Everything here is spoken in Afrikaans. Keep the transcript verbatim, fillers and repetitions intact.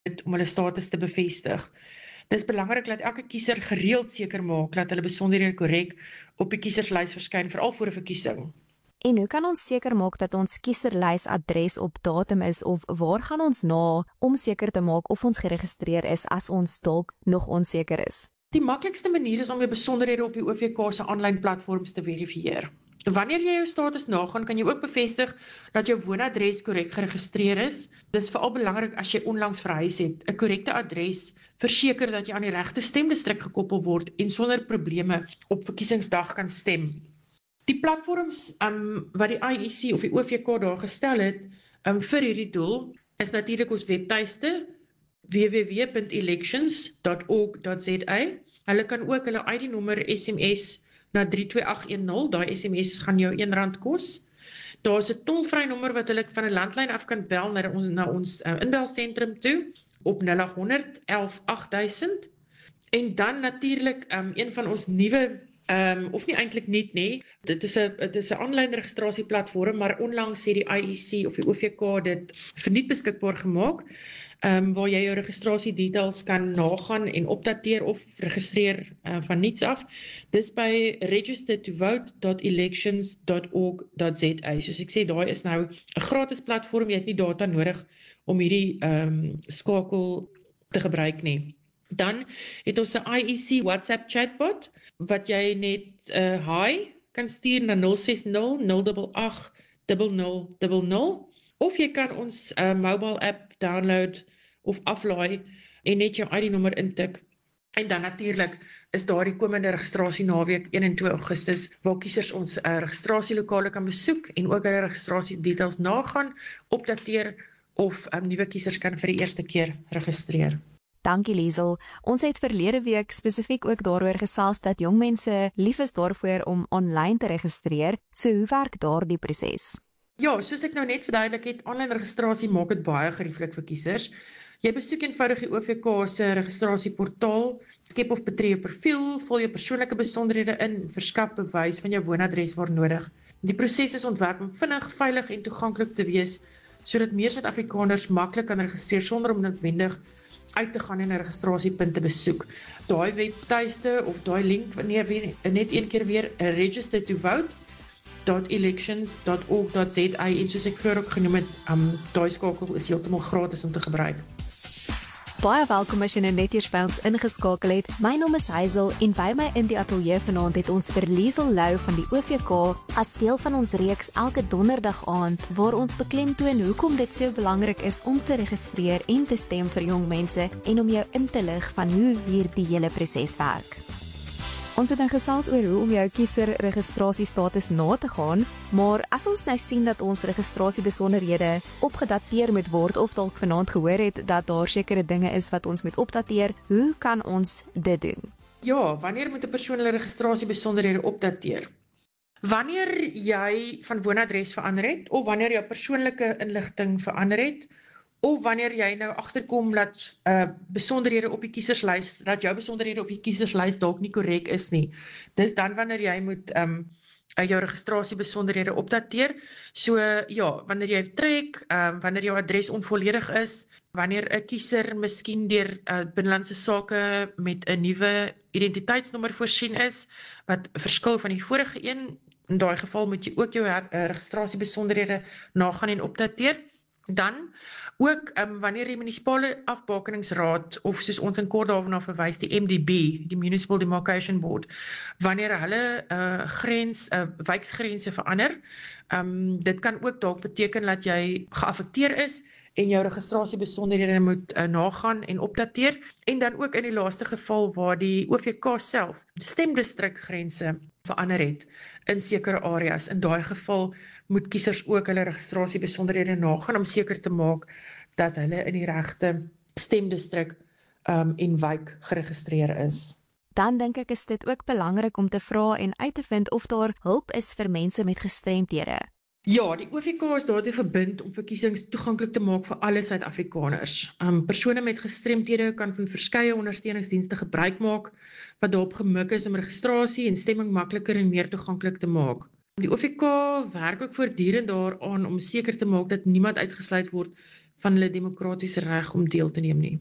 om hulle status te bevestig. Dit is belangrik dat elke kiezer gereeld seker maak dat hulle besonderhede korrek op die kieserslys verskyn, veral voor 'n verkiesing. En hoe kan ons seker maak dat ons kieserlysadres op datum is, of waar gaan ons na om seker te maak of ons geregistreer is as ons dalk nog onseker is? Die maklikste manier is om jou besonderhede op die O V K se aanlyn platforms te verifieer. Wanneer jy jou status nagaan, kan jy ook bevestig dat jou woonadres korrek geregistreer is. Dis veral belangrik as jy onlangs verhuis het. 'n Korrekte adres verseker dat jy aan die regte stemdistrik gekoppel word en sonder probleme op verkiesingsdag kan stem. Die platforms um, wat die I E C of die O V K daar gestel het um, vir hierdie doel is natuurlik ons webtuiste w w w punt elections punt org punt za. Hulle kan ook hulle I D-nommer S M S na drie twee agt een nul, daai S M S gaan jou een rand kos. Daar is 'n tolvrye nommer wat hulle van 'n landlyn af kan bel na, na ons uh, inbelsentrum toe op nul agt honderd elf agt duisend. En dan natuurlik um, een van ons nuwe Um, of nie eintlik niet nie. Dit is 'n dit is 'n aanlyn registrasieplatform, maar onlangs het die I E C of die O V K dit verniet beskikbaar gemaak, um, waar jy jou registrasiedetails kan nagaan en opdateer of registreer uh, van niets af. Dis by register to vote dot elections dot org dot za. Soos ek sê, daai is nou 'n gratis platform, jy het nie data nodig om hierdie um, skakel te gebruik nie. Dan het ons 'n I E C WhatsApp chatbot, wat jy net 'n uh, hi kan stuur na nul ses nul nul agt agt nul nul nul nul, of jy kan ons uh, mobile app download of aflaai en net jou I D-nommer intik. En dan natuurlik is daar die komende registrasie naweek een en twee Augustus, waar kiesers ons uh, registrasielokale kan besoek en ook hulle registrasiedetails nagaan, opdateer of um, nuwe kiesers kan vir die eerste keer registreer. Dankie Liesel. Ons het verlede week spesifiek ook daaroor gesels dat jong mense lief is daarvoor om aanlyn te registreer. So hoe werk daardie proses? Ja, soos ek nou net verduidelik het, aanlyn registrasie maak dit baie gerieflik vir kiesers. Jy besoek eenvoudig die O V K se registrasieportaal, skep of betree jou profiel, vul jou persoonlike besonderhede in, verskaf bewys van jou woonadres waar nodig. Die proses is ontwerp om vinnig, veilig en toeganklik te wees, sodat meer Suid-Afrikaners maklik kan registreer sonder om noodwendig uit te gaan en 'n registrasiepunt te besoek. Daai webtuiste of daai link, wanneer weer net een keer weer register to vote dot elections dot org dot za, en soos ek vroeër ook genoem het, um, daai skakel is heeltemal gratis om te gebruik. Baie welkom as jy nou net eers by ons ingeskakel het. My naam is Hazel en by my in die ateljee vanaand het ons vir Liesel Lou van die O V K as deel van ons reeks elke donderdag aand waar ons beklemtoon hoekom dit so belangrik is om te registreer en te stem vir jong mense en om jou in te lig van hoe hierdie hele proses werk. Ons het nou gesels oor hoe om jou kieserregistrasiestatus na te gaan, maar as ons nou sien dat ons registrasiebesonderhede opgedateer moet word of dalk vanaand gehoor het dat daar sekere dinge is wat ons moet opdateer, hoe kan ons dit doen? Ja, wanneer moet 'n persoon hulle registrasiebesonderhede opdateer? Wanneer jy van woonadres verander het, of wanneer jou persoonlike inligting verander het, of wanneer jy nou agterkom dat uh, besonderhede op die kieserslys, dat jou besonderhede op die kieserslys dalk nie korrek is nie. Dis dan wanneer jy moet um, jou registrasiebesonderhede opdateer. So ja, wanneer jy trek, um, wanneer jou adres onvolledig is, wanneer 'n kiezer miskien deur uh, binnelandse sake met 'n nuwe identiteitsnommer voorsien is, wat verskil van die vorige een, in daai geval moet jy ook jou uh, registrasiebesonderhede nagaan en opdateer. Dan ook um, wanneer die munisipale afbakeningsraad, of soos ons in kort daarna verwys, die M D B, die Municipal Demarcation Board, wanneer hulle uh, grens, uh, wijksgrense verander, um, dit kan ook dalk beteken dat jy geaffekteer is en jou registrasiebesonderhede moet uh, nagaan en opdateer, en dan ook in die laaste geval waar die O V K self stemdistrikgrense verander het in sekere areas. In daai geval moet kiesers ook hulle registrasiebesonderhede nagaan om seker te maak dat hulle in die regte stemdistrik um, en wijk geregistreer is. Dan dink ek is dit ook belangrik om te vra en uit te vind of daar hulp is vir mense met gestremdhede. Ja, die O V K is daartoe verbind om verkiesings toeganklik te maak vir alle Suid-Afrikaners. Um, persone met gestremdhede kan van verskeie ondersteuningsdienste gebruik maak wat daarop gemik is om registrasie en stemming makliker en meer toeganklik te maak. Die O V K werk ook voortdurend daaraan om seker te maak dat niemand uitgesluit word van hulle demokratiese reg om deel te neem nie.